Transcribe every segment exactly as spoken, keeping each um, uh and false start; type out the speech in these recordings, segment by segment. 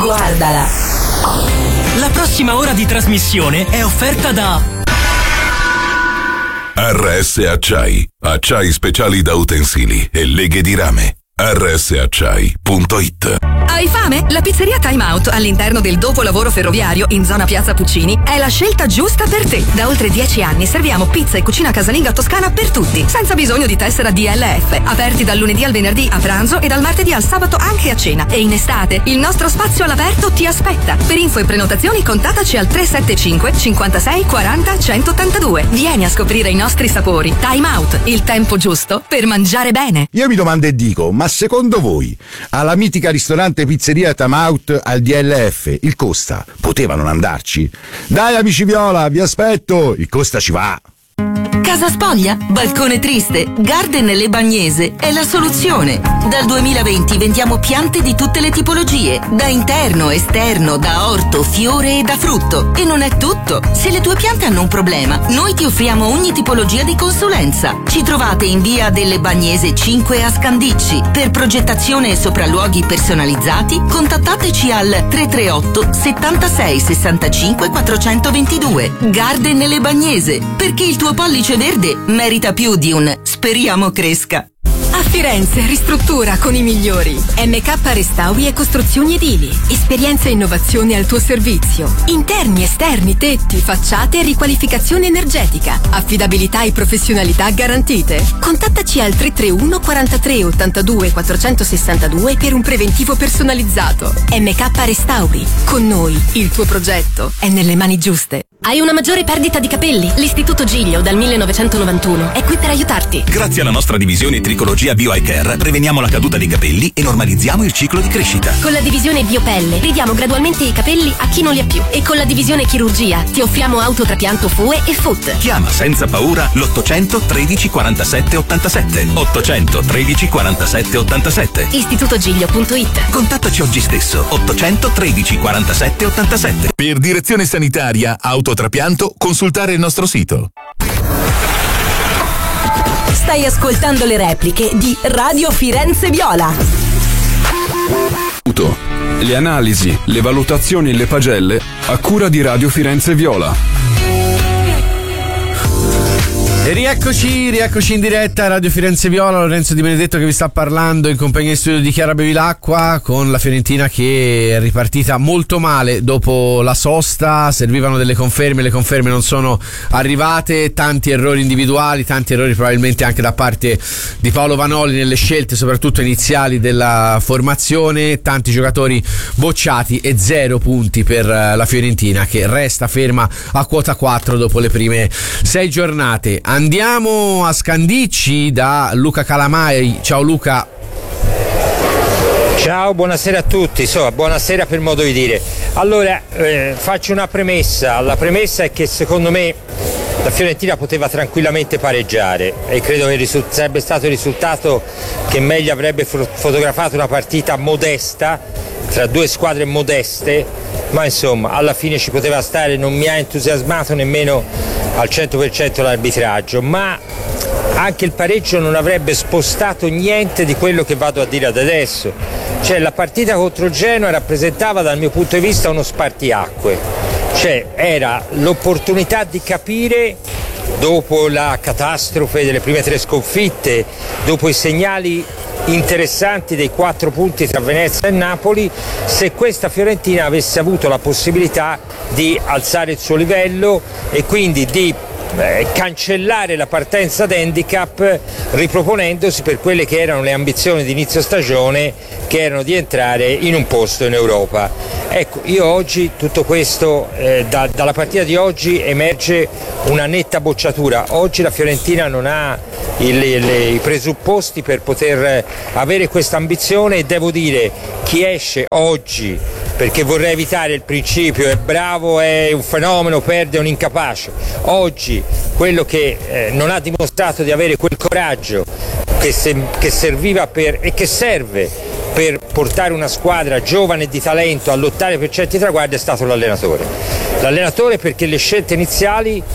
Guardala. La prossima ora di trasmissione è offerta da R S Acciai, acciai speciali da utensili e leghe di rame. R S acciai punto it. Hai fame? La pizzeria Time Out all'interno del dopolavoro ferroviario in zona Piazza Puccini è la scelta giusta per te. Da oltre dieci anni serviamo pizza e cucina casalinga toscana per tutti, senza bisogno di tessera D L F. Aperti dal lunedì al venerdì a pranzo e dal martedì al sabato anche a cena. E in estate il nostro spazio all'aperto ti aspetta. Per info e prenotazioni contattaci al tre sette cinque cinquantasei quaranta centottantadue. Vieni a scoprire i nostri sapori. Time Out, il tempo giusto per mangiare bene. Io mi domando e dico, ma secondo voi alla mitica ristorante pizzeria Time Out al D L F il Costa poteva non andarci? Dai amici viola, vi aspetto, il Costa ci va. Casa spoglia? Balcone triste? Garden Le Bagnese è la soluzione. Dal duemilaventi vendiamo piante di tutte le tipologie, da interno, esterno, da orto, fiore e da frutto. E non è tutto. Se le tue piante hanno un problema, noi ti offriamo ogni tipologia di consulenza. Ci trovate in via delle Bagnese cinque a Scandicci. Per progettazione e sopralluoghi personalizzati, contattateci al tre tre otto settantasei sessantacinque quattrocentoventidue. Garden Le Bagnese, perché il tuo pollice verde merita più di un speriamo cresca. A Firenze ristruttura con i migliori. M K Restauri e Costruzioni Edili. Esperienza e innovazione al tuo servizio. Interni, esterni, tetti, facciate e riqualificazione energetica. Affidabilità e professionalità garantite. Contattaci al tre tre uno quarantatré ottantadue quattrocentosessantadue per un preventivo personalizzato. M K Restauri. Con noi il tuo progetto è nelle mani giuste. Hai una maggiore perdita di capelli? L'Istituto Giglio dal millenovecentonovantuno è qui per aiutarti. Grazie alla nostra divisione Tricologia Bio Eye Care preveniamo la caduta dei capelli e normalizziamo il ciclo di crescita. Con la divisione Biopelle ridiamo gradualmente i capelli a chi non li ha più. E con la divisione Chirurgia ti offriamo autotrapianto F U E e F U T. Chiama senza paura l'ottocento tredici quarantasette ottantasette. ottocento tredici quarantasette ottantasette. istituto giglio punto it. Contattaci oggi stesso. ottocento tredici quarantasette ottantasette. Per direzione sanitaria autotrapianto consultare il nostro sito. Stai ascoltando le repliche di Radio Firenze Viola. Le analisi, le valutazioni e le pagelle a cura di Radio Firenze Viola. E rieccoci, rieccoci in diretta a Radio Firenze Viola. Lorenzo Di Benedetto che vi sta parlando in compagnia in studio di Chiara Bevilacqua, con la Fiorentina che è ripartita molto male dopo la sosta. Servivano delle conferme, le conferme non sono arrivate, tanti errori individuali, tanti errori probabilmente anche da parte di Paolo Vanoli nelle scelte soprattutto iniziali della formazione, tanti giocatori bocciati e zero punti per la Fiorentina che resta ferma a quota quattro dopo le prime sei giornate. Andiamo a Scandicci da Luca Calamai. Ciao Luca. Ciao, buonasera a tutti. Insomma, buonasera per modo di dire. Allora, eh, faccio una premessa. La premessa è che secondo me la Fiorentina poteva tranquillamente pareggiare e credo che risu- sarebbe stato il risultato che meglio avrebbe fo- fotografato una partita modesta tra due squadre modeste, ma insomma alla fine ci poteva stare. Non mi ha entusiasmato nemmeno al cento per cento l'arbitraggio, ma anche il pareggio non avrebbe spostato niente di quello che vado a dire ad adesso. Cioè, la partita contro Genoa rappresentava dal mio punto di vista uno spartiacque, cioè era l'opportunità di capire, dopo la catastrofe delle prime tre sconfitte, dopo i segnali interessanti dei quattro punti tra Venezia e Napoli, se questa Fiorentina avesse avuto la possibilità di alzare il suo livello e quindi di eh, cancellare la partenza d'handicap, riproponendosi per quelle che erano le ambizioni di inizio stagione, che erano di entrare in un posto in Europa. Ecco, io oggi tutto questo, eh, da, dalla partita di oggi emerge una netta bocciatura. Oggi la Fiorentina non ha il, il, i presupposti per poter avere questa ambizione, e devo dire, chi esce oggi, perché vorrei evitare il principio è bravo, è un fenomeno, perde, è un incapace. Oggi quello che eh, non ha dimostrato di avere quel coraggio che, se, che serviva per, e che serve per portare una squadra giovane e di talento a lottare per certi traguardi è stato l'allenatore. L'allenatore perché le scelte iniziali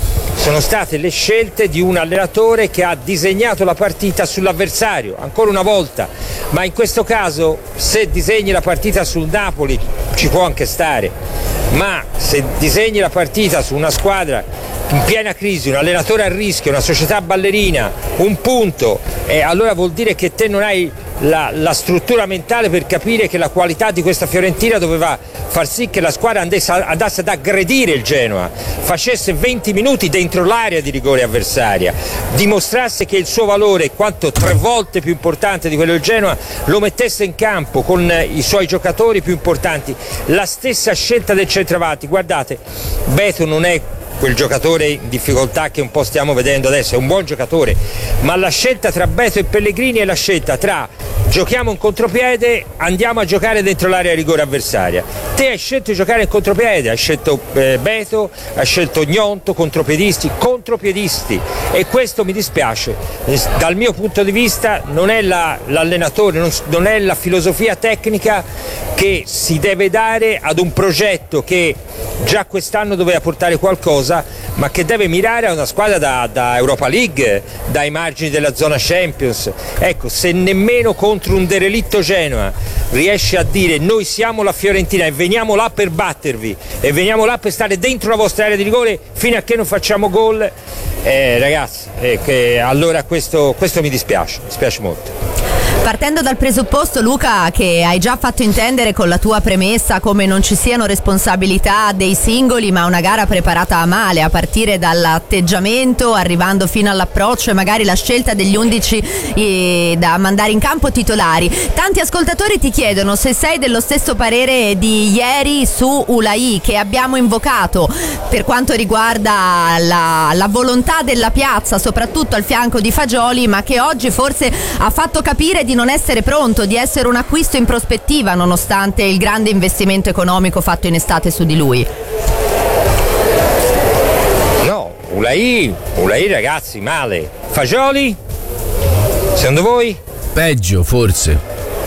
sono state le scelte di un allenatore che ha disegnato la partita sull'avversario, ancora una volta, ma in questo caso se disegni la partita sul Napoli ci può anche stare, ma se disegni la partita su una squadra in piena crisi, un allenatore a rischio, una società ballerina, un punto, eh, allora vuol dire che te non hai la, la struttura mentale per capire che la qualità di questa Fiorentina doveva far sì che la squadra andasse, andasse ad aggredire il Genoa, facesse venti minuti dentro l'area di rigore avversaria, dimostrasse che il suo valore è quanto tre volte più importante di quello del Genoa, lo mettesse in campo con i suoi giocatori più importanti, la stessa scelta del centravanti. Guardate, Beto non è quel giocatore in difficoltà che un po' stiamo vedendo adesso, è un buon giocatore, ma la scelta tra Beto e Pellegrini è la scelta tra giochiamo in contropiede, andiamo a giocare dentro l'area di rigore avversaria. Te hai scelto di giocare in contropiede, hai scelto eh, Beto, hai scelto Gnonto, contropiedisti, contropiedisti, e questo mi dispiace. Dal mio punto di vista non è la, l'allenatore, non, non è la filosofia tecnica che si deve dare ad un progetto che già quest'anno doveva portare qualcosa, ma che deve mirare a una squadra da, da Europa League, dai margini della zona Champions. Ecco, se nemmeno contro un derelitto Genoa riesce a dire noi siamo la Fiorentina e veniamo là per battervi e veniamo là per stare dentro la vostra area di rigore fino a che non facciamo gol, eh, ragazzi, eh, che allora questo, questo mi dispiace, mi dispiace molto. Partendo dal presupposto, Luca, che hai già fatto intendere con la tua premessa come non ci siano responsabilità dei singoli, ma una gara preparata a male, a partire dall'atteggiamento, arrivando fino all'approccio e magari la scelta degli undici eh, da mandare in campo titolari. Tanti ascoltatori ti chiedono se sei dello stesso parere di ieri su Ulai, che abbiamo invocato per quanto riguarda la, la volontà della piazza, soprattutto al fianco di Fagioli, ma che oggi forse ha fatto capire di non essere pronto, di essere un acquisto in prospettiva nonostante il grande investimento economico fatto in estate su di lui. No, Ulai, Ulai ragazzi, male. Fagioli? Secondo voi? Peggio forse.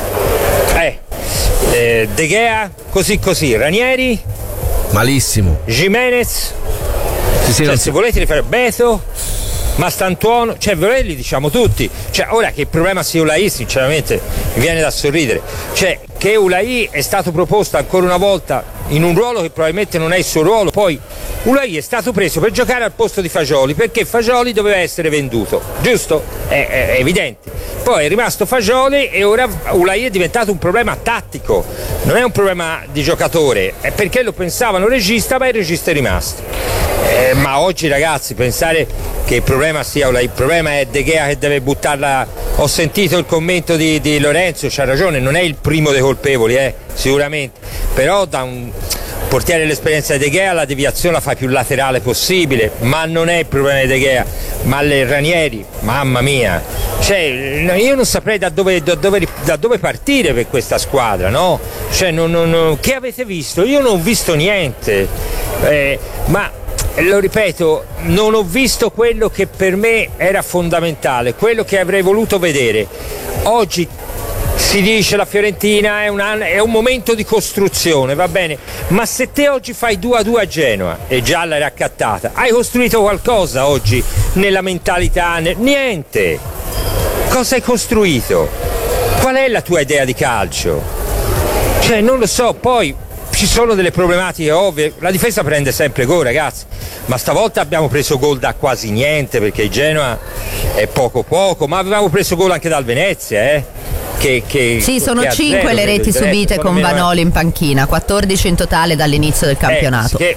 Eh, eh De Gea così così, Ranieri? Malissimo. Jimenez? Sì, sì, cioè, se si... volete rifare Beto, Mastantuono, cioè ve li diciamo tutti, cioè ora che il problema sia Ulai sinceramente mi viene da sorridere, cioè che Ulai è stato proposto ancora una volta in un ruolo che probabilmente non è il suo ruolo, poi Ulai è stato preso per giocare al posto di Fagioli perché Fagioli doveva essere venduto, giusto? È, è, è evidente, poi è rimasto Fagioli e ora Ulai è diventato un problema tattico, non è un problema di giocatore, è perché lo pensavano regista ma il regista è rimasto. Eh, ma oggi ragazzi pensare che il problema sia il problema è De Gea che deve buttarla, ho sentito il commento di, di Lorenzo, c'ha ragione, non è il primo dei colpevoli eh, sicuramente, però da un portiere dell'esperienza di De Gea la deviazione la fa più laterale possibile, ma non è il problema di De Gea, ma le Ranieri, mamma mia, cioè io non saprei da dove, da dove, da dove partire per questa squadra, no? Cioè non, non, che avete visto? Io non ho visto niente, eh, ma lo ripeto, non ho visto quello che per me era fondamentale, quello che avrei voluto vedere. Oggi si dice la Fiorentina è un, anno, è un momento di costruzione, va bene, ma se te oggi fai due a due a Genoa e già l'hai raccattata, hai costruito qualcosa oggi nella mentalità? Niente. Cosa hai costruito? Qual è la tua idea di calcio? Cioè non lo so, poi ci sono delle problematiche ovvie, la difesa prende sempre gol ragazzi, ma stavolta abbiamo preso gol da quasi niente perché il Genoa è poco poco, ma avevamo preso gol anche dal Venezia eh? Che, che, sì, sono che cinque zero, le reti subite con Vanoli in panchina, quattordici in totale dall'inizio del campionato. Eh, che,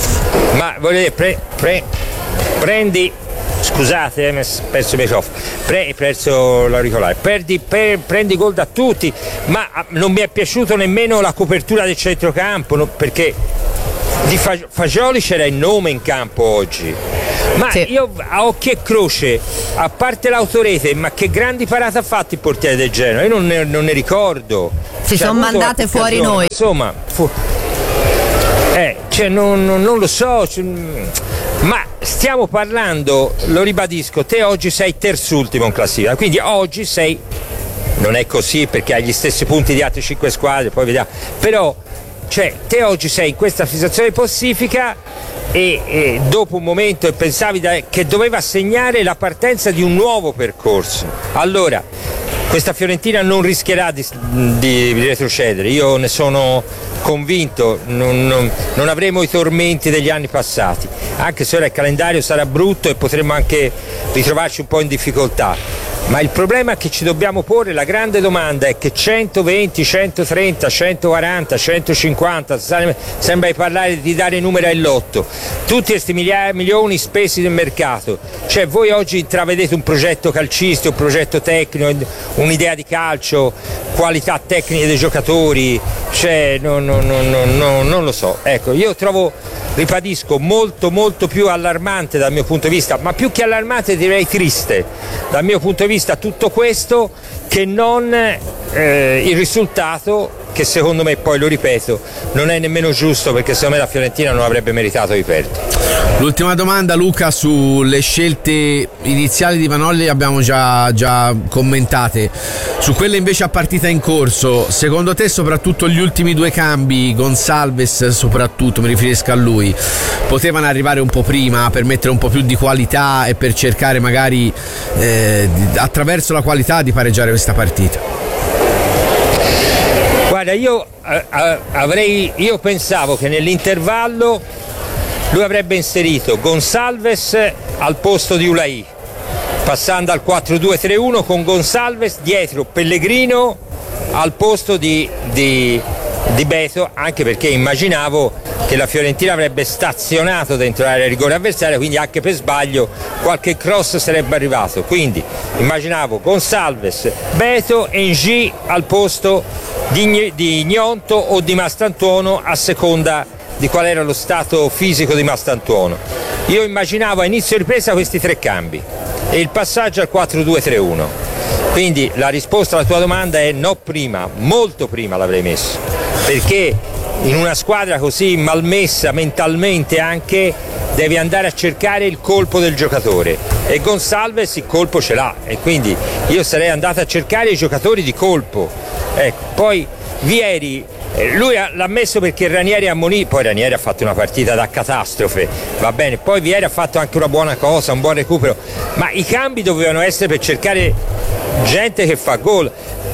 ma volete pre, pre, prendi scusate, eh, mi ho perso il microfono, Pre, perso l'auricolare, perdi, per, prendi gol da tutti, ma non mi è piaciuto nemmeno la copertura del centrocampo, no, perché di Fagioli c'era il nome in campo oggi, ma sì. Io a occhio e croce, a parte l'autorete, ma che grandi parate ha fatto il portiere del Genoa, io non ne, non ne ricordo, si cioè, sono mandate fuori noi, insomma fu, eh, cioè, non, non, non lo so, cioè, ma stiamo parlando, lo ribadisco, te oggi sei terzultimo in classifica, quindi oggi sei, non è così perché hai gli stessi punti di altre cinque squadre, poi vediamo, però cioè te oggi sei in questa situazione pacifica e, e dopo un momento pensavi da, che doveva segnare la partenza di un nuovo percorso. Allora questa Fiorentina non rischierà di, di retrocedere, io ne sono convinto, non, non, non avremo i tormenti degli anni passati, anche se ora il calendario sarà brutto e potremo anche ritrovarci un po' in difficoltà. Ma il problema che ci dobbiamo porre, la grande domanda è che centoventi, centotrenta, centoquaranta, centocinquanta, sembra di parlare di dare numeri al lotto, tutti questi milioni spesi nel mercato, cioè voi oggi intravedete un progetto calcistico, un progetto tecnico, un'idea di calcio, qualità tecniche dei giocatori, cioè no, no, no, no, no, non lo so, ecco, io trovo, ribadisco, molto molto più allarmante dal mio punto di vista, ma più che allarmante direi triste dal mio punto di vista tutto questo, che non eh, il risultato, che secondo me, poi lo ripeto, non è nemmeno giusto, perché secondo me la Fiorentina non avrebbe meritato di perdere. L'ultima domanda, Luca, sulle scelte iniziali di Vanoli abbiamo già, già commentate, su quelle invece a partita in corso, secondo te soprattutto gli ultimi due cambi, Gonçalves soprattutto, mi riferisco a lui, potevano arrivare un po' prima per mettere un po' più di qualità e per cercare magari eh, attraverso la qualità di pareggiare questa partita? Guarda, io eh, avrei, io pensavo che nell'intervallo lui avrebbe inserito Gonçalves al posto di Ulai, passando al quattro due tre uno con Gonçalves dietro Pellegrino al posto di, di, di Beto, anche perché immaginavo che la Fiorentina avrebbe stazionato dentro l'area rigore avversaria, quindi anche per sbaglio qualche cross sarebbe arrivato, quindi immaginavo Gonçalves, Beto e N'Jie al posto di, di Gnonto o di Mastantuono, a seconda di qual era lo stato fisico di Mastantuono. Io immaginavo a inizio ripresa questi tre cambi e il passaggio al quattro due tre uno, quindi la risposta alla tua domanda è no, prima, molto prima l'avrei messo, perché in una squadra così malmessa mentalmente anche devi andare a cercare il colpo del giocatore, e Gonçalves il colpo ce l'ha, e quindi io sarei andato a cercare i giocatori di colpo. Ecco, poi Vieri, lui l'ha messo perché Ranieri ammonì, poi Ranieri ha fatto una partita da catastrofe, va bene, poi Vieri ha fatto anche una buona cosa, un buon recupero, ma i cambi dovevano essere per cercare gente che fa gol.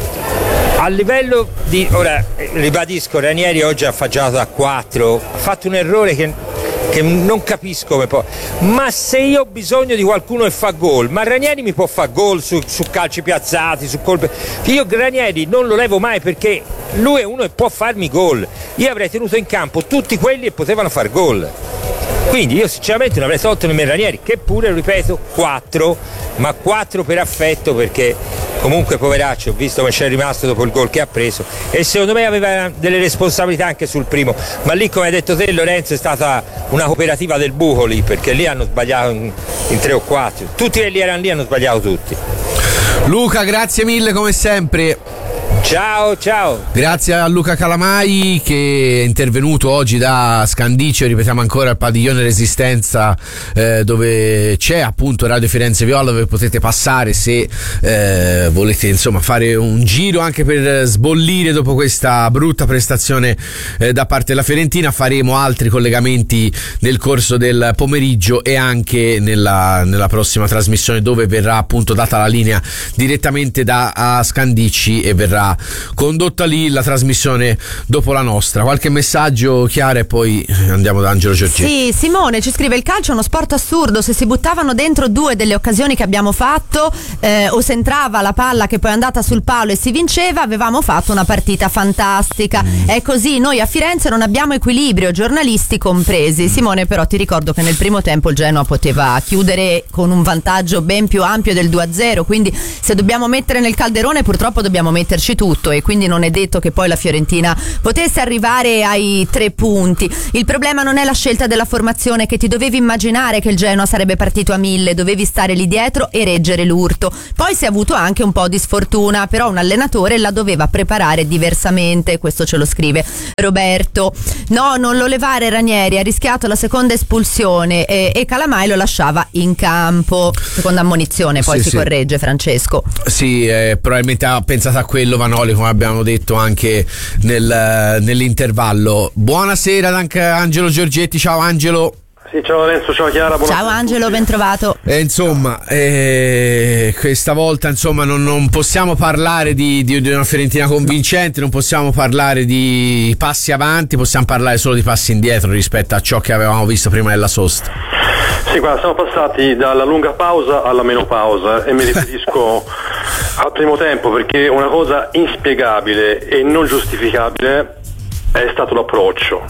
A livello di, ora ribadisco, Ranieri oggi ha affaggiato a quattro, ha fatto un errore che, che non capisco come può, ma se io ho bisogno di qualcuno che fa gol, ma Ranieri mi può fare gol su, su calci piazzati, su colpe, io Ranieri non lo levo mai, perché lui è uno che può farmi gol, io avrei tenuto in campo tutti quelli che potevano far gol, quindi io sinceramente non avrei tolto nemmeno Ranieri, che pure, ripeto, quattro, ma quattro per affetto, perché comunque poveraccio, ho visto come c'è rimasto dopo il gol che ha preso, e secondo me aveva delle responsabilità anche sul primo, ma lì, come hai detto te Lorenzo, è stata una cooperativa del buco lì, perché lì hanno sbagliato in, in tre o quattro, tutti quelli erano lì hanno sbagliato tutti. Luca, grazie mille come sempre. Ciao, ciao. Grazie a Luca Calamai, che è intervenuto oggi da Scandiccio, ripetiamo ancora, il padiglione Resistenza, eh, dove c'è appunto Radio Firenze Viola, dove potete passare se eh, volete insomma fare un giro anche per sbollire dopo questa brutta prestazione eh, da parte della Fiorentina. Faremo altri collegamenti nel corso del pomeriggio e anche nella, nella prossima trasmissione, dove verrà appunto data la linea direttamente da a Scandicci e verrà condotta lì la trasmissione dopo la nostra. Qualche messaggio, Chiara, e poi andiamo da Angelo Giorgetti. Sì, Simone ci scrive: il calcio è uno sport assurdo, se si buttavano dentro due delle occasioni che abbiamo fatto eh, o se entrava la palla che poi è andata sul palo e si vinceva, avevamo fatto una partita fantastica. Mm. È così, noi a Firenze non abbiamo equilibrio, giornalisti compresi. Simone, però ti ricordo che nel primo tempo il Genoa poteva chiudere con un vantaggio ben più ampio del due a zero, quindi se dobbiamo mettere nel calderone purtroppo dobbiamo metterci tutto, e quindi non è detto che poi la Fiorentina potesse arrivare ai tre punti. Il problema non è la scelta della formazione, che ti dovevi immaginare che il Genoa sarebbe partito a mille, dovevi stare lì dietro e reggere l'urto. Poi si è avuto anche un po' di sfortuna, però un allenatore la doveva preparare diversamente, questo ce lo scrive Roberto. No, non lo levare Ranieri, ha rischiato la seconda espulsione e, e Calamai lo lasciava in campo, seconda ammonizione, poi sì, si sì. corregge Francesco. Sì, eh, probabilmente ha pensato a quello. Vanoli, come abbiamo detto anche nel, nell'intervallo. Buonasera anche Angelo Giorgetti. Ciao Angelo. Sì, ciao Lorenzo, ciao Chiara. Ciao Angelo, ben trovato. E insomma, eh, questa volta insomma non, non possiamo parlare di, di, di una Fiorentina convincente, non possiamo parlare di passi avanti, possiamo parlare solo di passi indietro rispetto a ciò che avevamo visto prima della sosta. Sì, guarda, siamo passati dalla lunga pausa alla menopausa e mi riferisco al primo tempo, perché una cosa inspiegabile e non giustificabile è stato l'approccio,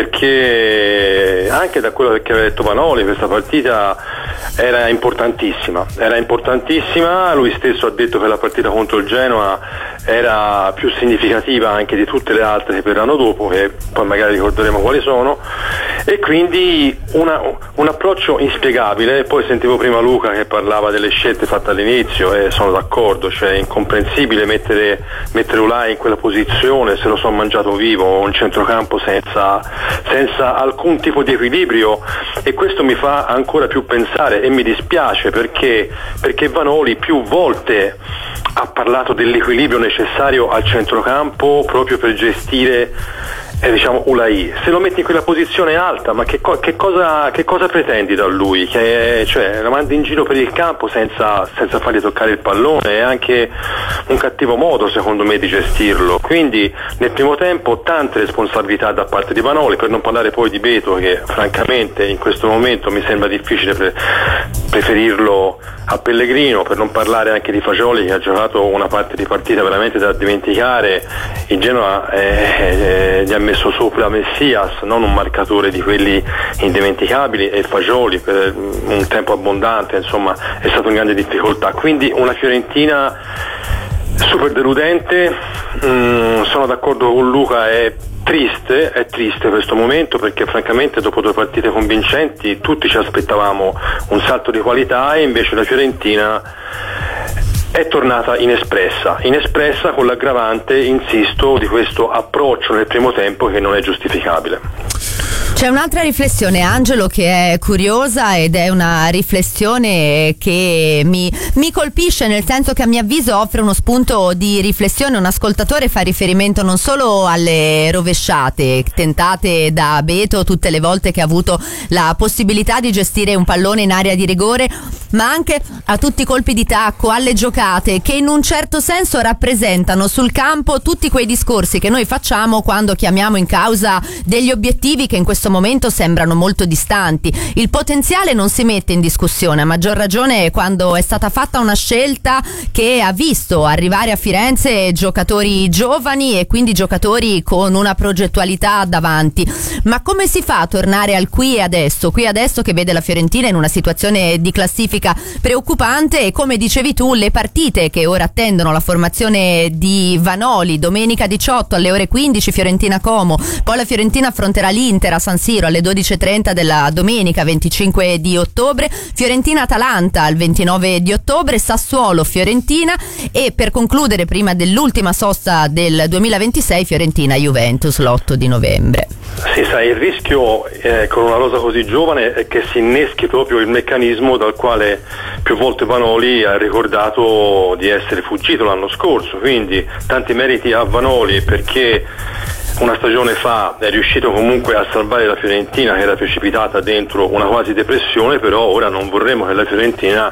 perché anche da quello che aveva detto Vanoli questa partita era importantissima, era importantissima, lui stesso ha detto che la partita contro il Genoa era più significativa anche di tutte le altre che verranno dopo, che poi magari ricorderemo quali sono, e quindi una, un approccio inspiegabile. Poi sentivo prima Luca che parlava delle scelte fatte all'inizio e sono d'accordo, cioè è incomprensibile mettere, mettere Ulai in quella posizione, se lo sono mangiato vivo, un centrocampo senza, senza alcun tipo di equilibrio, e questo mi fa ancora più pensare e mi dispiace perché, perché Vanoli più volte ha parlato dell'equilibrio necessario al centrocampo proprio per gestire eh, diciamo Ulai. Se lo metti in quella posizione alta, ma che, co- che, cosa, che cosa pretendi da lui? Che, cioè, la mandi in giro per il campo senza, senza fargli toccare il pallone, è anche un cattivo modo secondo me di gestirlo. Quindi nel primo tempo tante responsabilità da parte di Vanoli, per non parlare poi di Beto, che francamente in questo momento mi sembra difficile pre- preferirlo a Pellegrino, per non parlare anche di Fagioli, che ha giocato una parte di partita veramente da dimenticare. Il Genoa eh, eh, gli ha messo sopra Messias, non un marcatore di quelli indimenticabili, e Fagioli per un tempo abbondante, insomma è stato in grande difficoltà. Quindi una Fiorentina super deludente. mm, sono d'accordo con Luca, è triste, è triste questo momento, perché francamente dopo due partite convincenti tutti ci aspettavamo un salto di qualità, e invece la Fiorentina è tornata inespressa, inespressa con l'aggravante, insisto, di questo approccio nel primo tempo che non è giustificabile. C'è un'altra riflessione, Angelo, che è curiosa, ed è una riflessione che mi, mi colpisce, nel senso che a mio avviso offre uno spunto di riflessione. Un ascoltatore fa riferimento non solo alle rovesciate tentate da Beto tutte le volte che ha avuto la possibilità di gestire un pallone in area di rigore, ma anche a tutti i colpi di tacco, alle giocate, che in un certo senso rappresentano sul campo tutti quei discorsi che noi facciamo quando chiamiamo in causa degli obiettivi che in questo momento sembrano molto distanti. Il potenziale non si mette in discussione, a maggior ragione quando è stata fatta una scelta che ha visto arrivare a Firenze giocatori giovani e quindi giocatori con una progettualità davanti. Ma come si fa a tornare al qui e adesso? Qui e adesso che vede la Fiorentina in una situazione di classifica preoccupante, e come dicevi tu, le partite che ora attendono la formazione di Vanoli: domenica diciotto alle ore quindici Fiorentina Como, poi la Fiorentina affronterà l'Inter a San Siro alle dodici e trenta della domenica venticinque di ottobre, Fiorentina-Atalanta al ventinove di ottobre, Sassuolo-Fiorentina, e per concludere prima dell'ultima sosta del duemilaventisei Fiorentina-Juventus l'otto di novembre. Sì, sai, il rischio eh, con una rosa così giovane è che si inneschi proprio il meccanismo dal quale più volte Vanoli ha ricordato di essere fuggito l'anno scorso, quindi tanti meriti a Vanoli, perché una stagione fa è riuscito comunque a salvare la Fiorentina, che era precipitata dentro una quasi depressione, però ora non vorremmo che la Fiorentina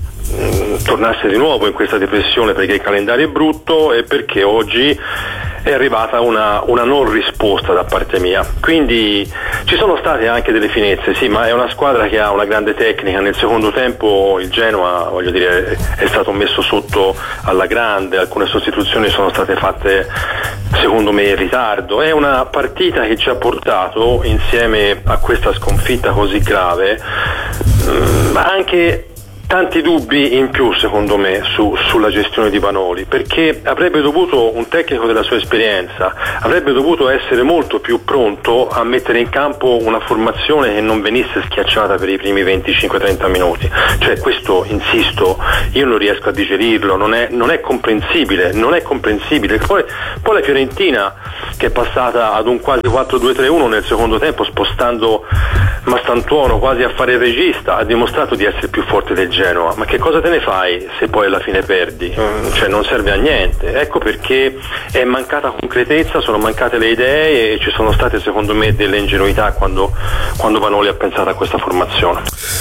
mh, tornasse di nuovo in questa depressione, perché il calendario è brutto e perché oggi è arrivata una, una non risposta da parte mia. Quindi ci sono state anche delle finezze, sì, ma è una squadra che ha una grande tecnica. Nel secondo tempo il Genoa, voglio dire, è stato messo sotto alla grande, alcune sostituzioni sono state fatte secondo me in ritardo. È una partita che ci ha portato, insieme a questa sconfitta così grave, mh, anche tanti dubbi in più secondo me su, sulla gestione di Vanoli, perché avrebbe dovuto, un tecnico della sua esperienza, avrebbe dovuto essere molto più pronto a mettere in campo una formazione che non venisse schiacciata per i primi venticinque trenta minuti. Cioè questo, insisto, io non riesco a digerirlo, non è, non è comprensibile, non è comprensibile. Poi, poi la Fiorentina, che è passata ad un quasi quattro due tre uno nel secondo tempo, spostando Mastantuono quasi a fare il regista ha dimostrato di essere più forte del Genoa, ma che cosa te ne fai se poi alla fine perdi? Cioè non serve a niente. Ecco perché è mancata concretezza, sono mancate le idee e ci sono state secondo me delle ingenuità quando, quando Vanoli ha pensato a questa formazione.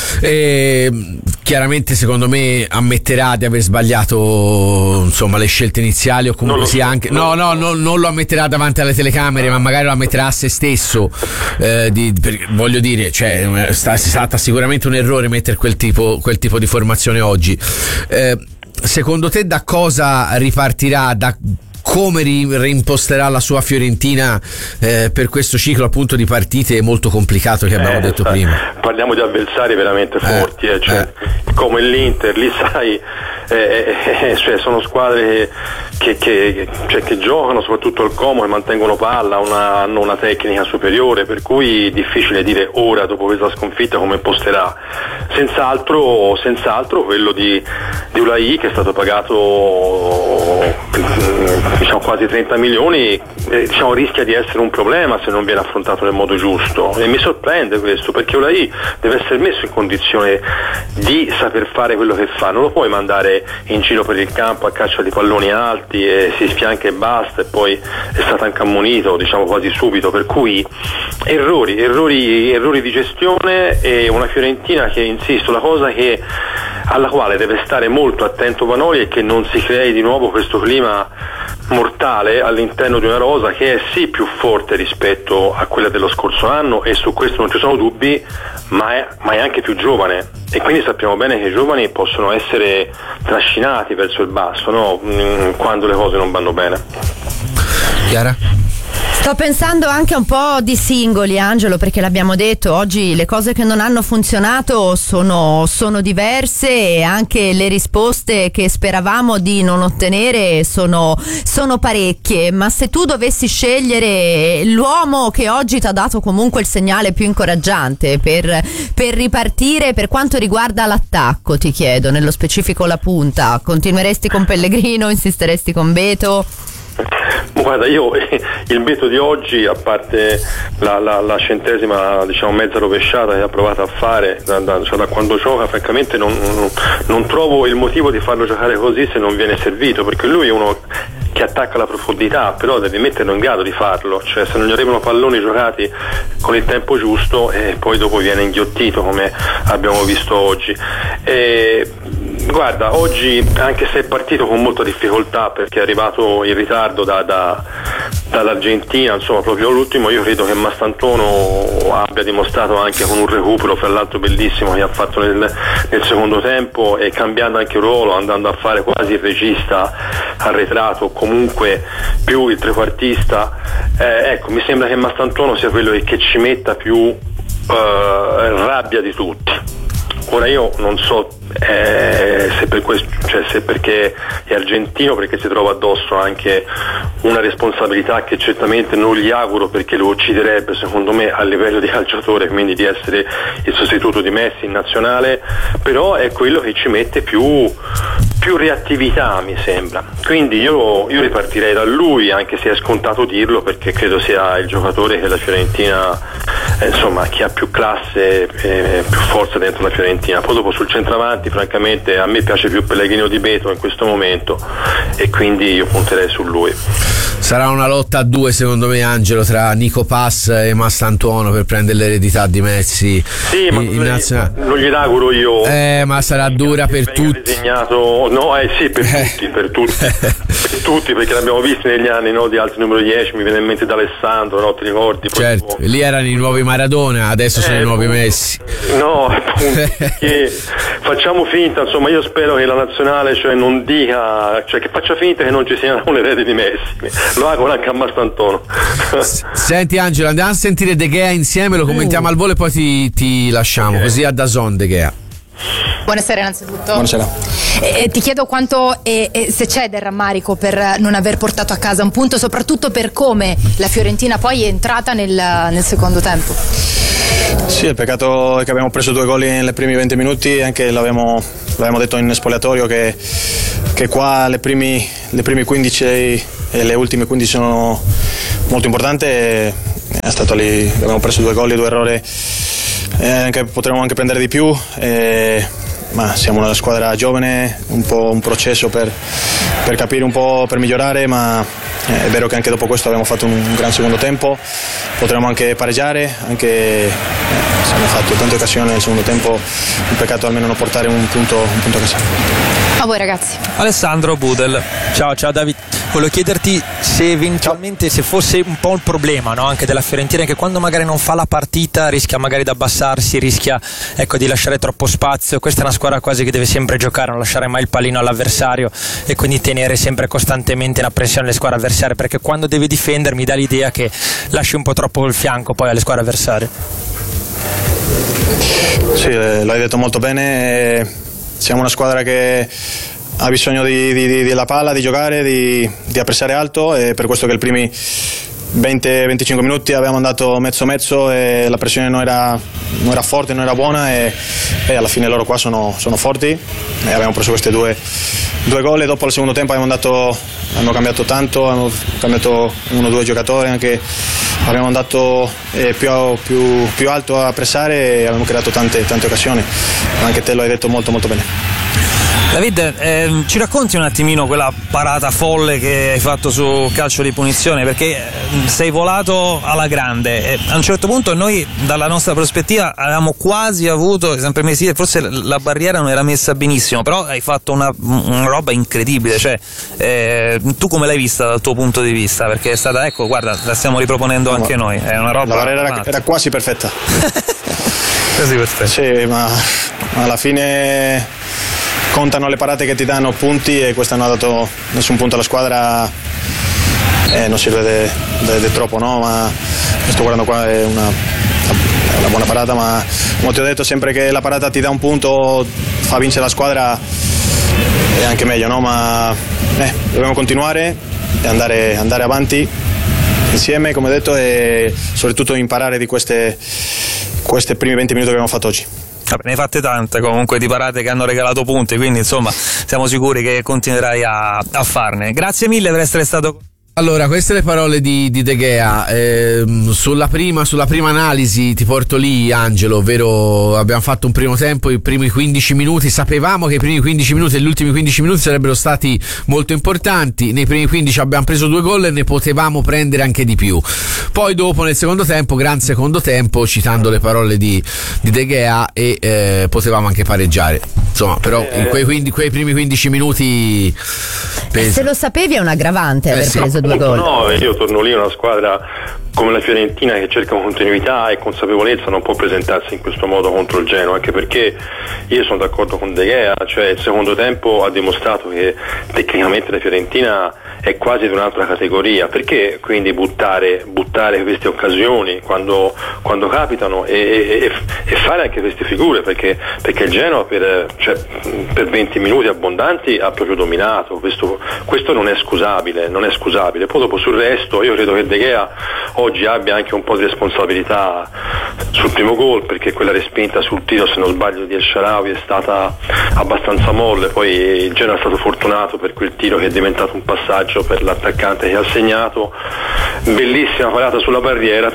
E, chiaramente secondo me ammetterà di aver sbagliato insomma le scelte iniziali, o comunque sia anche no no no non lo ammetterà davanti alle telecamere, ma magari lo ammetterà a se stesso, eh, di, per, voglio dire, cioè è stata sicuramente un errore mettere quel tipo quel tipo di formazione oggi. Eh, secondo te da cosa ripartirà, da come reimposterà la sua Fiorentina eh, per questo ciclo appunto di partite molto complicato che abbiamo eh, detto sai, prima? Parliamo di avversari veramente forti, eh, cioè, eh. come l'Inter, lì sai, eh, eh, cioè, sono squadre che, che, cioè, che giocano soprattutto al Como, che mantengono palla, una, hanno una tecnica superiore, per cui è difficile dire ora dopo questa sconfitta come imposterà. Senz'altro, senz'altro quello di, di Ulai, che è stato pagato diciamo quasi trenta milioni, eh, diciamo, rischia di essere un problema se non viene affrontato nel modo giusto, e mi sorprende questo, perché Ulai deve essere messo in condizione di saper fare quello che fa, non lo puoi mandare in giro per il campo a caccia di palloni alti e si sfianca e basta, e poi è stato anche ammonito diciamo quasi subito, per cui errori, errori, errori di gestione, e una Fiorentina che, insisto, la cosa che alla quale deve stare molto attento Vanoli è che non si crei di nuovo questo clima mortale all'interno di una rosa che è sì più forte rispetto a quella dello scorso anno, e su questo non ci sono dubbi, ma è, ma è anche più giovane, e quindi sappiamo bene che i giovani possono essere trascinati verso il basso, no? Quando le cose non vanno bene. Chiara? Sto pensando anche un po' di singoli, Angelo, perché l'abbiamo detto, oggi le cose che non hanno funzionato sono, sono diverse, e anche le risposte che speravamo di non ottenere sono, sono parecchie, ma se tu dovessi scegliere l'uomo che oggi ti ha dato comunque il segnale più incoraggiante per, per ripartire per quanto riguarda l'attacco, ti chiedo, nello specifico la punta, continueresti con Pellegrino, insisteresti con Beto? Guarda, io il Beto di oggi, a parte la, la, la centesima diciamo mezza rovesciata che ha provato a fare da, da, cioè da quando gioca, francamente non, non, non trovo il motivo di farlo giocare così se non viene servito, perché lui è uno che attacca la profondità, però devi metterlo in grado di farlo, cioè se non gli arrivano palloni giocati con il tempo giusto e poi dopo viene inghiottito come abbiamo visto oggi. E, guarda, oggi anche se è partito con molta difficoltà perché è arrivato in ritardo da, da, dall'Argentina, insomma proprio l'ultimo, io credo che Mastantuono abbia dimostrato anche con un recupero fra l'altro bellissimo che ha fatto nel, nel secondo tempo, e cambiando anche ruolo, andando a fare quasi il regista arretrato, comunque più il trequartista, eh, ecco, mi sembra che Mastantuono sia quello che, che ci metta più eh, rabbia di tutti. Ora io non so eh, se per questo, cioè se perché è argentino, perché si trova addosso anche una responsabilità che certamente non gli auguro, perché lo ucciderebbe secondo me a livello di calciatore, quindi di essere il sostituto di Messi in nazionale, però è quello che ci mette più, più reattività, mi sembra. Quindi io, io ripartirei da lui, anche se è scontato dirlo, perché credo sia il giocatore che la Fiorentina, eh, insomma, che ha più classe e più forza dentro la Fiorentina. Poi dopo sul centravanti francamente a me piace più Pellegrino di Beto in questo momento, e quindi io punterei su lui. Sarà una lotta a due secondo me, Angelo, tra Nico Pass e Mastantuono per prendere l'eredità di Messi. Sì, ma in nazionale. Non glielo auguro io. Eh, ma sarà dura per tutti. Disegnato... No, eh sì, per eh. tutti, per tutti. Per tutti, perché l'abbiamo visto negli anni, no, di altri numero dieci, mi viene in mente d'Alessandro, no, ti ricordi? Poi certo, dopo... lì erano i nuovi Maradona, adesso eh, sono i nuovi Messi. No, appunto, che facciamo finta, insomma, io spero che la nazionale, cioè, non dica, cioè che faccia finta che non ci sia un erede di Messi. Lo auguro anche a Mastantuono. Senti Angelo, andiamo a sentire De Gea insieme, lo commentiamo uh. al volo e poi ti, ti lasciamo, okay. Così a DAZN De Gea. Buonasera innanzitutto. Buonasera. Eh, ti chiedo quanto e eh, eh, se c'è del rammarico per non aver portato a casa un punto, soprattutto per come la Fiorentina poi è entrata nel, nel secondo tempo. Sì, il peccato è che abbiamo preso due gol nei primi venti minuti, anche l'abbiamo, l'abbiamo detto in spogliatoio che, che qua le primi, le primi quindici e le ultime quindici sono molto importanti, e è stato lì, abbiamo preso due gol e due errori eh, anche, potremmo anche prendere di più, eh, ma siamo una squadra giovane, un po' un processo per, per capire un po', per migliorare, ma eh, è vero che anche dopo questo abbiamo fatto un gran secondo tempo, potremmo anche pareggiare, anche eh, abbiamo fatto tante occasioni nel secondo tempo, un peccato almeno non portare un punto, un punto a casa. A voi ragazzi. Alessandro Budel. Ciao, ciao David. Volevo chiederti se eventualmente, se fosse un po' il problema, no, anche della Fiorentina, che quando magari non fa la partita rischia magari di abbassarsi, rischia, ecco, di lasciare troppo spazio. Questa è una squadra quasi che deve sempre giocare, non lasciare mai il pallino all'avversario e quindi tenere sempre costantemente in apprensione le squadre avversarie, perché quando deve difendere mi dà l'idea che lasci un po' troppo il fianco poi alle squadre avversarie. Sì, l'hai detto molto bene, siamo una squadra che ha bisogno di, di, di, della palla, di giocare, di, di appressare alto, e per questo che i primi venti venticinque minuti abbiamo andato mezzo mezzo e la pressione non era, non era forte, non era buona, e, e alla fine loro qua sono, sono forti e abbiamo preso questi due, due gol, e dopo al secondo tempo abbiamo, andato, abbiamo cambiato tanto, abbiamo cambiato uno o due giocatori, anche abbiamo andato eh, più, più, più alto a pressare e abbiamo creato tante, tante occasioni, anche te lo hai detto molto molto bene. David, eh, ci racconti un attimino quella parata folle che hai fatto su calcio di punizione, perché sei volato alla grande e a un certo punto noi dalla nostra prospettiva avevamo quasi avuto, sempre mesi, forse la barriera non era messa benissimo, però hai fatto una, una roba incredibile, cioè eh, tu come l'hai vista dal tuo punto di vista? Perché è stata, ecco, guarda, la stiamo riproponendo no, anche noi, è una roba, la barriera era, era quasi perfetta. Quasi perfetta. Sì, ma alla fine contano le parate che ti danno punti, e questa non ha dato nessun punto alla squadra, eh, non si vede, vede troppo, no? Ma sto guardando qua, è una, una buona parata, ma come ti ho detto, sempre che la parata ti dà un punto, fa vincere la squadra, è anche meglio, no? Ma eh, dobbiamo continuare e andare, andare avanti insieme, come ho detto, e soprattutto imparare di queste, queste primi venti minuti che abbiamo fatto oggi. Vabbè, ne hai fatte tante comunque di parate che hanno regalato punti, quindi insomma siamo sicuri che continuerai a, a farne. Grazie mille per essere stato. Allora, queste le parole di, di De Gea. Eh, sulla prima, sulla prima analisi ti porto lì, Angelo, ovvero abbiamo fatto un primo tempo, i primi quindici minuti, sapevamo che i primi quindici minuti e gli ultimi quindici minuti sarebbero stati molto importanti, nei primi quindici abbiamo preso due gol e ne potevamo prendere anche di più. Poi dopo nel secondo tempo, gran secondo tempo, citando le parole di, di De Gea, e eh, potevamo anche pareggiare. Insomma, però in quei, quindi, quei primi quindici minuti penso... Se lo sapevi è un aggravante aver eh sì. preso due gol. No, io torno lì, una squadra come la Fiorentina che cerca continuità e consapevolezza non può presentarsi in questo modo contro il Genoa, anche perché io sono d'accordo con De Gea, cioè il secondo tempo ha dimostrato che tecnicamente la Fiorentina è quasi di un'altra categoria, perché quindi buttare, buttare queste occasioni quando, quando capitano e, e, e fare anche queste figure, perché, perché il Genoa per, cioè, per venti minuti abbondanti ha proprio dominato, questo, questo non è scusabile, non è scusabile. Poi dopo sul resto io credo che De Gea oggi abbia anche un po' di responsabilità sul primo gol, perché quella respinta sul tiro, se non sbaglio, di El Shaarawy è stata abbastanza molle, poi il Genoa è stato fortunato per quel tiro che è diventato un passaggio per l'attaccante che ha segnato. Bellissima parata sulla barriera,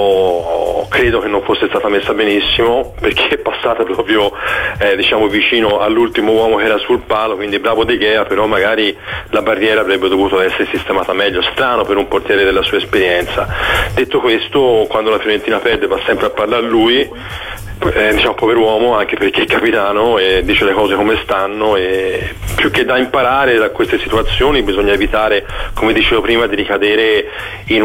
però credo che non fosse stata messa benissimo, perché è passata proprio eh, diciamo vicino all'ultimo uomo che era sul palo, quindi bravo De Gea, però magari la barriera avrebbe dovuto essere sistemata meglio, strano per un portiere della sua esperienza. Detto questo, quando la Fiorentina perde va sempre a parlare a lui, eh, diciamo pover'uomo, anche perché è capitano e dice le cose come stanno, e più che da imparare da queste situazioni bisogna evitare, come dicevo prima, di ricadere in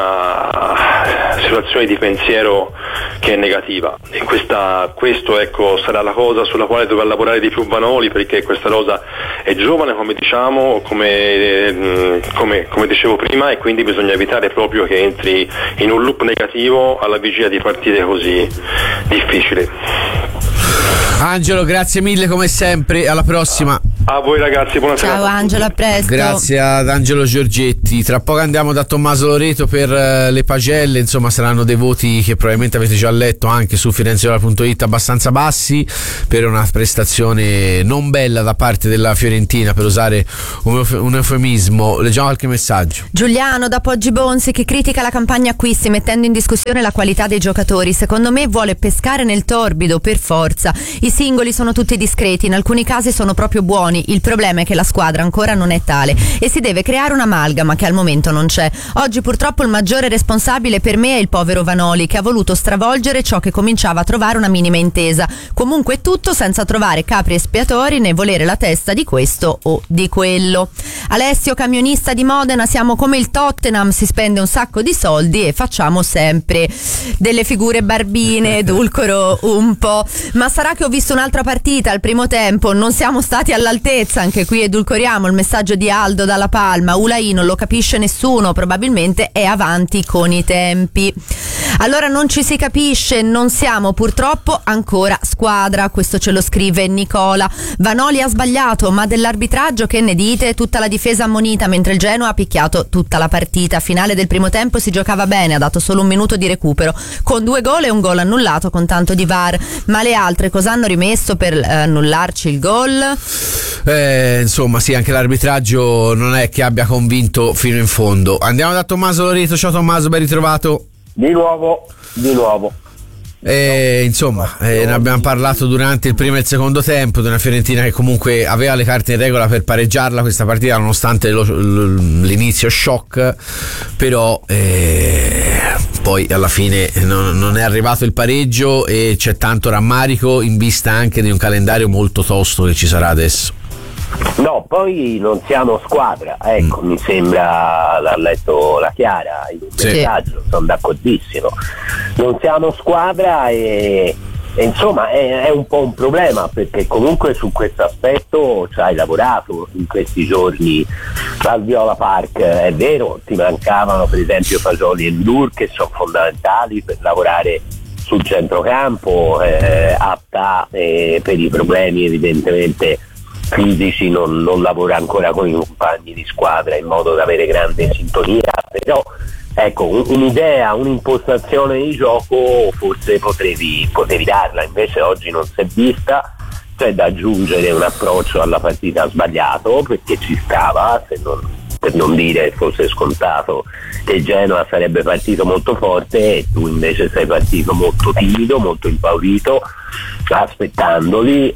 una situazione di pensiero che è negativa, e questa, questo ecco sarà la cosa sulla quale dovrà lavorare di più Vanoli, perché questa rosa è giovane, come diciamo, come, come, come dicevo prima, e quindi bisogna evitare proprio che entri in un loop negativo alla vigilia di partite così difficili. Angelo, grazie mille come sempre, alla prossima. A voi ragazzi, buonasera. Ciao Angelo, a presto. Grazie ad Angelo Giorgetti. Tra poco andiamo da Tommaso Loreto per uh, le pagelle, insomma saranno dei voti che probabilmente avete già letto anche su firenziola punto it, abbastanza bassi per una prestazione non bella da parte della Fiorentina, per usare un, euf- un eufemismo. Leggiamo qualche messaggio. Giuliano da Poggi Bonsi che critica la campagna acquisti mettendo in discussione la qualità dei giocatori. Secondo me vuole pescare nel torbido per forza. I singoli sono tutti discreti, in alcuni casi sono proprio buoni. Il problema è che la squadra ancora non è tale e si deve creare un'amalgama che al momento non c'è. Oggi purtroppo il maggiore responsabile per me è il povero Vanoli, che ha voluto stravolgere ciò che cominciava a trovare una minima intesa. Comunque tutto senza trovare capri espiatori né volere la testa di questo o di quello. Alessio, camionista di Modena, siamo come il Tottenham, si spende un sacco di soldi e facciamo sempre delle figure barbine, edulcoro un po', ma sarà che ho visto un'altra partita al primo tempo, non siamo stati all'altezza. Anche qui edulcoriamo il messaggio di Aldo dalla Palma. Ulai non lo capisce nessuno, probabilmente è avanti con i tempi. Allora non ci si capisce, non siamo purtroppo ancora squadra, questo ce lo scrive Nicola. Vanoli ha sbagliato, ma dell'arbitraggio che ne dite? Tutta la difesa ammonita mentre il Genoa ha picchiato tutta la partita. Finale del primo tempo si giocava bene, ha dato solo un minuto di recupero con due gol e un gol annullato con tanto di V A R, ma le altre cosa hanno rimesso per eh, annullarci il gol? Eh, insomma sì, anche l'arbitraggio non è che abbia convinto fino in fondo. Andiamo da Tommaso Loreto. Ciao Tommaso, ben ritrovato. Di nuovo, di nuovo. Eh, insomma, eh, ne abbiamo parlato durante il primo e il secondo tempo di una Fiorentina che comunque aveva le carte in regola per pareggiarla questa partita nonostante lo, lo, l'inizio shock, però eh, poi alla fine non, non è arrivato il pareggio e c'è tanto rammarico in vista anche di un calendario molto tosto che ci sarà adesso. No, poi non siamo squadra, ecco, mm. mi sembra, l'ha letto la Chiara in un sì. messaggio, sono d'accordissimo. Non siamo squadra e, e insomma è, è un po' un problema, perché comunque su questo aspetto ci hai lavorato in questi giorni al Viola Park. È vero, ti mancavano per esempio Fagioli e Ndur, che sono fondamentali per lavorare sul centrocampo, eh, Apta eh, per i problemi evidentemente fisici non, non lavora ancora con i compagni di squadra in modo da avere grande sintonia, però ecco, un'idea, un'impostazione di gioco forse potevi, potevi darla, invece oggi non si è vista. C'è da aggiungere un approccio alla partita sbagliato, perché ci stava, se non, per non dire fosse scontato che il Genoa sarebbe partito molto forte e tu invece sei partito molto timido, molto impaurito, aspettandoli,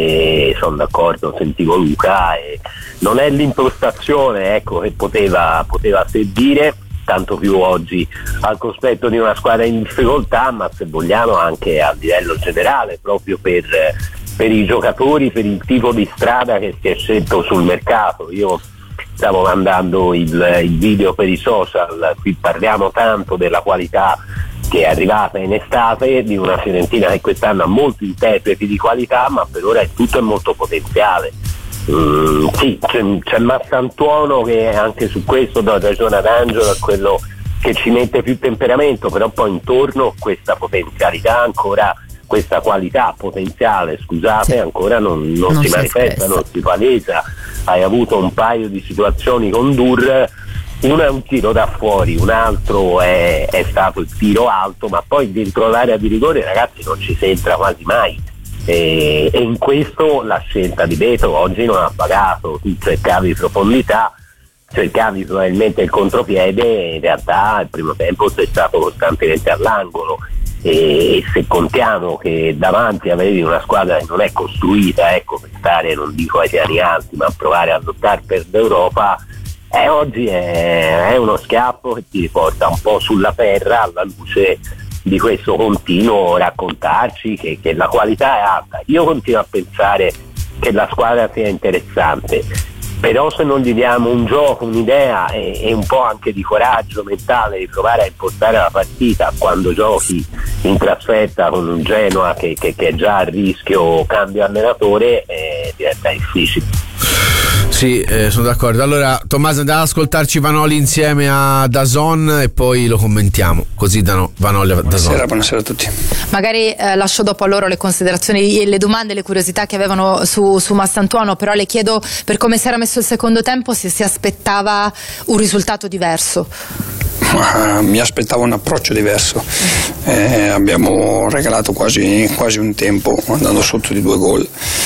e sono d'accordo, sentivo Luca, e non è l'impostazione, ecco, che poteva, poteva servire, tanto più oggi al cospetto di una squadra in difficoltà, ma se vogliamo anche a livello generale, proprio per, per i giocatori, per il tipo di strada che si è scelto sul mercato. Io stavo mandando il, il video per i social, qui parliamo tanto della qualità che è arrivata in estate di una Fiorentina che quest'anno ha molti interpreti di qualità, ma per ora è tutto è molto potenziale. Mm, sì, c'è, c'è Massantuono che anche su questo do ragione ad Angelo, è quello che ci mette più temperamento, però poi intorno questa potenzialità ancora, questa qualità potenziale, scusate, sì, ancora non, non, non si, si manifesta, non si palesa. Hai avuto un paio di situazioni con Dur, uno è un tiro da fuori, un altro è, è stato il tiro alto, ma poi dentro l'area di rigore, ragazzi, non ci si entra quasi mai, e, e in questo la scelta di Beto oggi non ha pagato. Tu cercavi profondità, cercavi probabilmente il contropiede, e in realtà il primo tempo sei stato costantemente all'angolo, e, e se contiamo che davanti avevi una squadra che non è costruita, ecco, per stare, non dico ai piani alti, ma provare a lottare per l'Europa, Eh, oggi è, è uno schiaffo che ti riporta un po' sulla terra alla luce di questo continuo raccontarci che, che la qualità è alta. Io continuo a pensare che la squadra sia interessante, però se non gli diamo un gioco, un'idea e, e un po' anche di coraggio mentale di provare a impostare la partita quando giochi in trasferta con un Genoa che, che, che è già a rischio cambio allenatore, eh, diventa difficile. Sì, eh, sono d'accordo. Allora, Tommaso, andiamo ad ascoltarci Vanoli insieme a Dazon e poi lo commentiamo. Così danno Vanoli a Dazon. Buonasera, buonasera a tutti. Magari eh, lascio dopo a loro le considerazioni, le domande, le curiosità che avevano su, su Massantuono, però le chiedo, per come si era messo il secondo tempo, se si aspettava un risultato diverso. Ma mi aspettavo un approccio diverso. Eh, abbiamo regalato quasi, quasi un tempo andando sotto di due gol.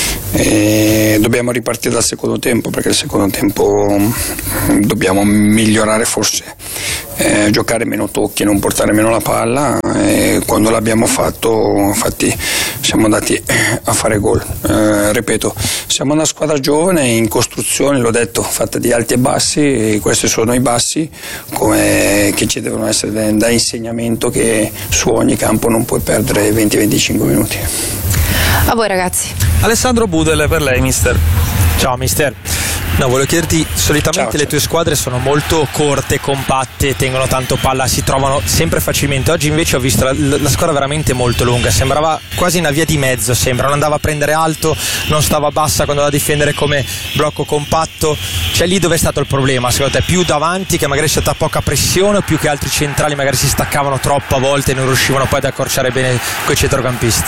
E dobbiamo ripartire dal secondo tempo, perché il secondo tempo dobbiamo migliorare forse, eh, giocare meno tocchi, non portare meno la palla, e quando l'abbiamo fatto infatti siamo andati a fare gol. Eh, ripeto, siamo una squadra giovane in costruzione, l'ho detto, fatta di alti e bassi, e questi sono i bassi come che ci devono essere da insegnamento, che su ogni campo non puoi perdere venti venticinque minuti. A voi ragazzi. Alessandro Budel, per lei mister. Ciao mister. No, volevo chiederti, solitamente ciao, le ciao. tue squadre sono molto corte, compatte, tengono tanto palla, si trovano sempre facilmente. Oggi invece ho visto la, la squadra veramente molto lunga, sembrava quasi una via di mezzo, sembra, non andava a prendere alto, non stava bassa quando andava a difendere come blocco compatto. Cioè lì dove è stato il problema, secondo te? Più davanti, che magari c'è stata poca pressione, o più che altri centrali magari si staccavano troppo a volte e non riuscivano poi ad accorciare bene quei centrocampisti?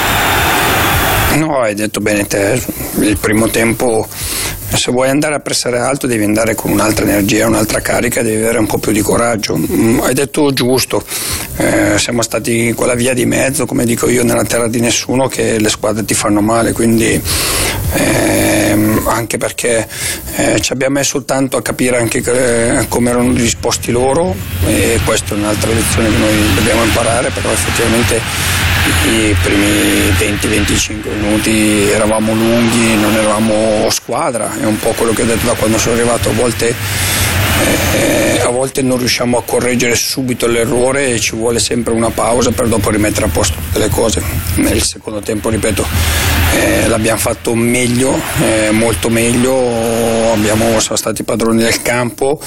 No, hai detto bene te, il primo tempo, se vuoi andare a pressare alto devi andare con un'altra energia, un'altra carica, devi avere un po' più di coraggio. Mm, hai detto giusto, eh, siamo stati quella via di mezzo, come dico io, nella terra di nessuno, che le squadre ti fanno male, quindi eh, anche perché eh, ci abbiamo messo tanto a capire anche che, eh, come erano disposti loro, e questa è un'altra lezione che noi dobbiamo imparare, però effettivamente i primi venti venticinque minuti eravamo lunghi, non eravamo squadra, è un po' quello che ho detto da quando sono arrivato. A volte eh, a volte non riusciamo a correggere subito l'errore e ci vuole sempre una pausa per dopo rimettere a posto tutte le cose. Nel secondo tempo, ripeto, eh, l'abbiamo fatto meglio, eh, molto meglio, abbiamo, siamo stati padroni del campo,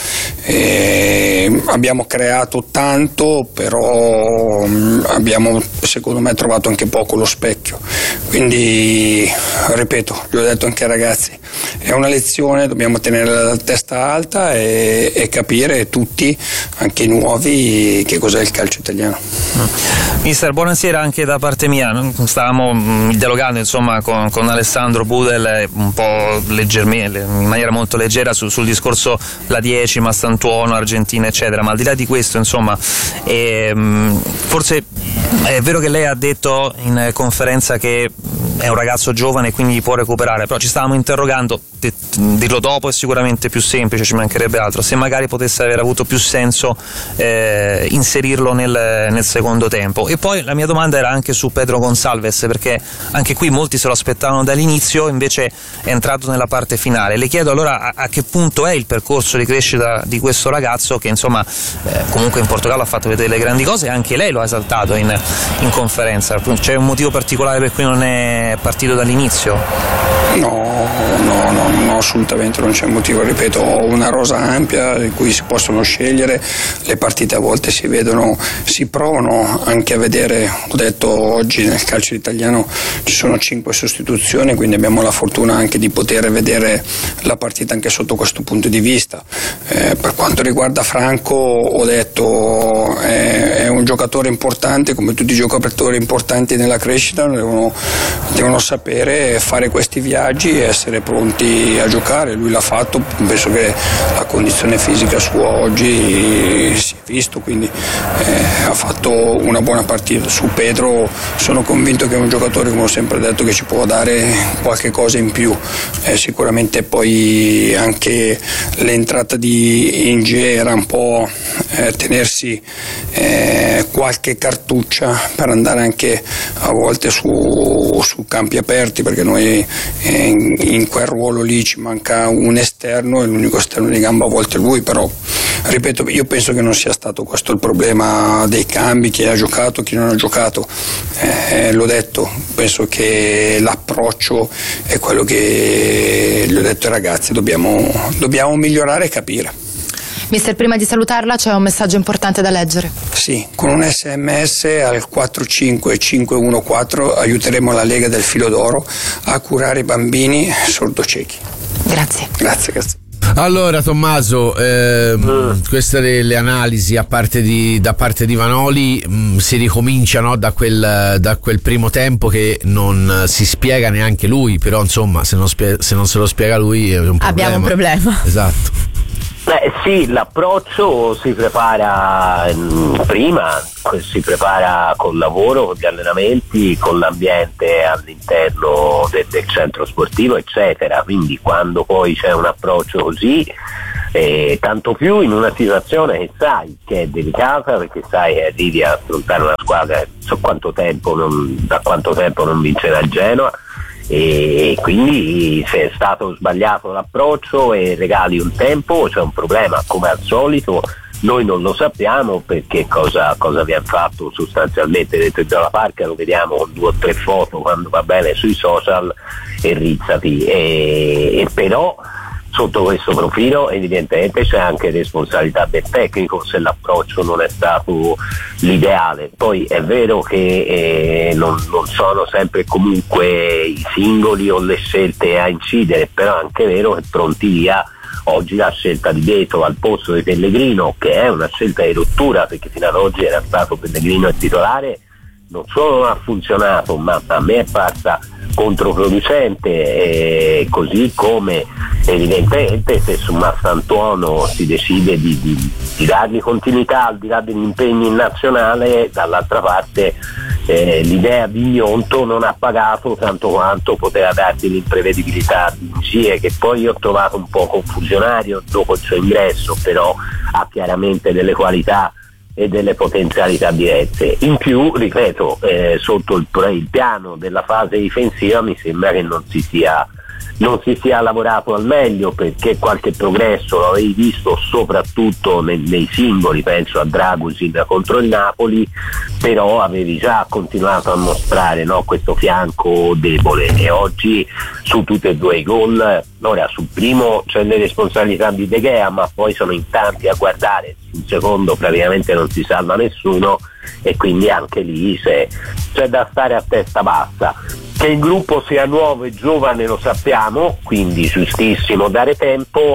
eh, abbiamo creato tanto, però mh, abbiamo secondo me trovato anche poco lo specchio. Quindi ripeto, gli ho detto anche ai ragazzi, è una lezione, dobbiamo tenere la testa alta e, e capire tutti, anche i nuovi, che cos'è il calcio italiano. Mister, buonasera anche da parte mia. Stavamo mh, dialogando insomma con, con Alessandro Budel un po' leggermente, in maniera molto leggera su, sul discorso la dieci, Massantuono, Argentina eccetera, ma al di là di questo insomma è, mh, forse è vero che lei ha detto in conferenza che è un ragazzo giovane e quindi può recuperare, però ci stavamo interrogando, dirlo dopo è sicuramente più semplice, ci mancherebbe altro, se magari potesse aver avuto più senso eh, inserirlo nel, nel secondo tempo. E poi la mia domanda era anche su Pedro Gonçalves, perché anche qui molti se lo aspettavano dall'inizio, invece è entrato nella parte finale. Le chiedo allora a, a che punto è il percorso di crescita di questo ragazzo che insomma eh, comunque in Portogallo ha fatto vedere le grandi cose, e anche lei lo ha esaltato in, in conferenza. C'è un motivo particolare per cui non è partito dall'inizio? No, no, no, no, assolutamente non c'è motivo, ripeto, ho una rosa ampia di cui si possono scegliere, le partite a volte si vedono, si provano anche a vedere, ho detto oggi nel calcio italiano ci sono cinque sostituzioni, quindi abbiamo la fortuna anche di poter vedere la partita anche sotto questo punto di vista. Eh, per quanto riguarda Franco, ho detto è, è un giocatore importante, come tutti i giocatori importanti nella crescita, devono, devono sapere fare questi viaggi e essere pronti a giocare. Lui l'ha fatto, penso che la condizione fisica sua oggi si è visto, quindi eh, ha fatto una buona partita. Su Pedro sono convinto che è un giocatore, come ho sempre detto, che ci può dare qualche cosa in più. Eh, sicuramente poi anche l'entrata di Inge era un po' eh, tenersi eh, qualche cartuccia per andare anche a volte su, su campi aperti, perché noi eh, in, in quel ruolo lì ci manca un esterno e l'unico esterno di gamba a volte è lui, però ripeto, io penso che non sia stato questo il problema dei cambi, chi ha giocato, chi non ha giocato. Eh, l'ho detto, penso che l'approccio è quello che gli ho detto ai ragazzi, dobbiamo, dobbiamo migliorare e capire. Mister, prima di salutarla c'è un messaggio importante da leggere. Sì, con un sms al quattro cinque cinque uno quattro aiuteremo la Lega del Filo d'Oro a curare i bambini sordociechi. Grazie. Grazie, grazie. Allora Tommaso, ehm, queste le, le analisi a parte di, da parte di Vanoli, mh, si ricomincia, no, da, quel, da quel primo tempo che non si spiega neanche lui, però insomma se non, spie- se non se lo spiega lui è un problema. Abbiamo un problema. Esatto. Beh sì, l'approccio si prepara mh, prima, si prepara col lavoro, con gli allenamenti, con l'ambiente all'interno de- del centro sportivo eccetera, quindi quando poi c'è un approccio così, eh, tanto più in una situazione che sai che è delicata, perché sai che arrivi a affrontare una squadra so quanto tempo non, da quanto tempo non vinceva il Genoa, e quindi se è stato sbagliato l'approccio e regali un tempo c'è un problema, come al solito noi non lo sappiamo, perché cosa, cosa viene fatto sostanzialmente dentro dalla Parca lo vediamo con due o tre foto quando va bene sui social e rizzati, e, e però sotto questo profilo evidentemente c'è anche responsabilità del tecnico se l'approccio non è stato l'ideale. Poi è vero che eh, non, non sono sempre comunque i singoli o le scelte a incidere, però è anche vero che pronti via oggi la scelta di Beto al posto di Pellegrino, che è una scelta di rottura perché fino ad oggi era stato Pellegrino il titolare, non solo non ha funzionato, ma a me è parsa controproducente, eh, così come evidentemente se su Massantuono si decide di, di, di dargli continuità al di là degli impegni in nazionale, dall'altra parte eh, l'idea di Gnonto non ha pagato tanto quanto poteva darti l'imprevedibilità di Ingie, che poi io ho trovato un po' confusionario dopo il suo ingresso, però ha chiaramente delle qualità e delle potenzialità dirette. In più, ripeto, eh, sotto il, il piano della fase difensiva mi sembra che non si sia non si sia lavorato al meglio, perché qualche progresso lo avevi visto soprattutto nei, nei singoli, penso a Dragusin contro il Napoli, però avevi già continuato a mostrare, no, questo fianco debole, e oggi su tutti e due i gol, ora sul primo c'è le responsabilità di De Gea, ma poi sono in tanti a guardare, sul secondo praticamente non si salva nessuno, e quindi anche lì c'è, c'è da stare a testa bassa. Che il gruppo sia nuovo e giovane lo sappiamo, quindi giustissimo dare tempo,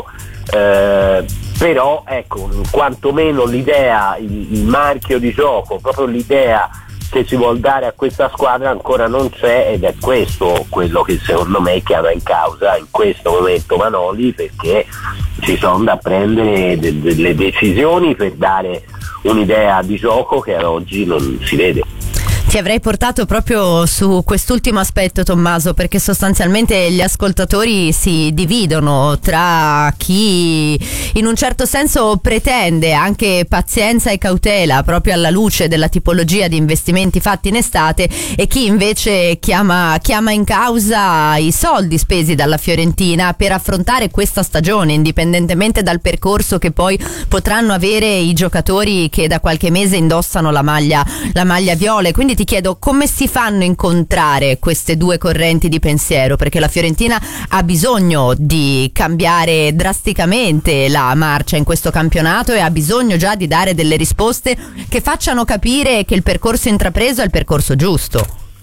eh, però ecco, quantomeno l'idea, il, il marchio di gioco, proprio l'idea che si vuol dare a questa squadra ancora non c'è, ed è questo quello che secondo me chiama in causa in questo momento Vanoli, perché ci sono da prendere de- delle decisioni per dare un'idea di gioco che ad oggi non si vede. Ti avrei portato proprio su quest'ultimo aspetto, Tommaso, perché sostanzialmente gli ascoltatori si dividono tra chi in un certo senso pretende anche pazienza e cautela proprio alla luce della tipologia di investimenti fatti in estate, e chi invece chiama, chiama in causa i soldi spesi dalla Fiorentina per affrontare questa stagione, indipendentemente dal percorso che poi potranno avere i giocatori che da qualche mese indossano la maglia, la maglia viola. Quindi ti chiedo come si fanno a incontrare queste due correnti di pensiero, perché la Fiorentina ha bisogno di cambiare drasticamente la marcia in questo campionato e ha bisogno già di dare delle risposte che facciano capire che il percorso intrapreso è il percorso giusto.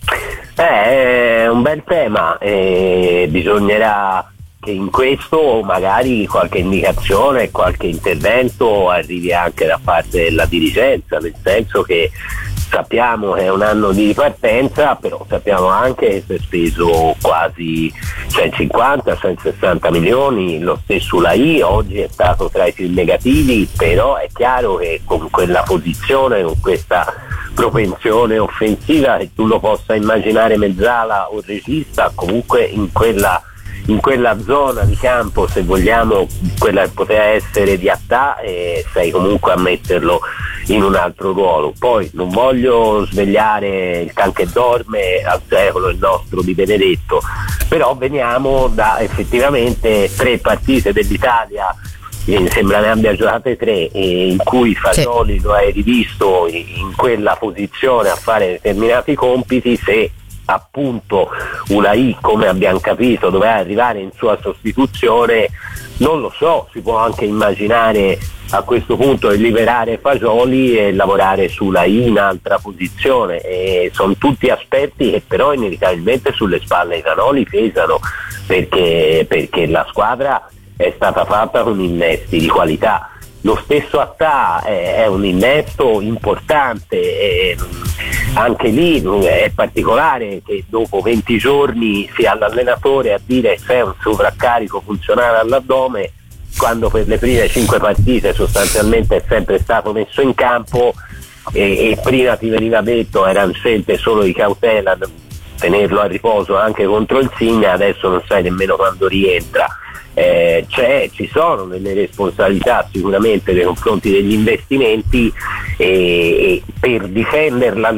Eh, è un bel tema, e bisognerà che in questo magari qualche indicazione, qualche intervento arrivi anche da parte della dirigenza, nel senso che sappiamo che è un anno di ripartenza, però sappiamo anche che si è speso quasi centocinquanta centosessanta milioni, lo stesso U L A I oggi è stato tra i più negativi, però è chiaro che con quella posizione, con questa propensione offensiva, che tu lo possa immaginare mezzala o regista, comunque in quella in quella zona di campo, se vogliamo, quella che poteva essere di Attà, e sei comunque a metterlo in un altro ruolo. Poi non voglio svegliare il can che dorme al secolo il nostro Di Benedetto, però veniamo da effettivamente tre partite dell'Italia, mi sembra ne abbia giocate tre, e in cui Fagioli lo hai rivisto in quella posizione a fare determinati compiti. Se appunto U L A I, come abbiamo capito, doveva arrivare in sua sostituzione, non lo so, si può anche immaginare a questo punto è liberare Fagioli e lavorare sulla I in altra posizione, e sono tutti aspetti che però inevitabilmente sulle spalle di Zanoli pesano, perché, perché la squadra è stata fatta con innesti di qualità. Lo stesso Attà è, è un innesto importante, e anche lì è particolare che dopo venti giorni sia l'allenatore a dire c'è un sovraccarico funzionale all'addome, quando per le prime cinque partite sostanzialmente è sempre stato messo in campo, e, e prima ti veniva detto erano scelte solo di cautela, tenerlo a riposo anche contro il Signa, adesso non sai nemmeno quando rientra. Eh, c'è, ci sono delle responsabilità sicuramente nei confronti degli investimenti, e, e per difendere